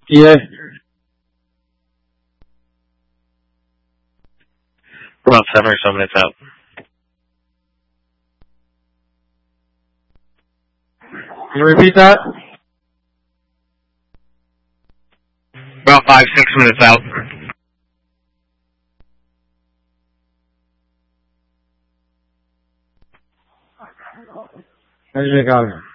Yeah. We're about 7 or so minutes out. Can you repeat that? About 5, 6 minutes out. How's it going?